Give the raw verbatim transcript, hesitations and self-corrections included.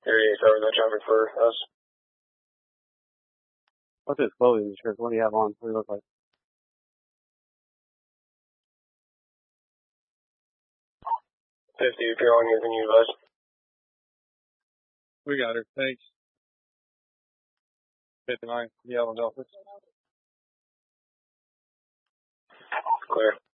Area cover the traffic for us. What's his clothing shirt? What do you have on? What do you look like? fifty if you're on here, can you advise? We got her. Thanks. fifty-nine. Yellow Delphis. Clear.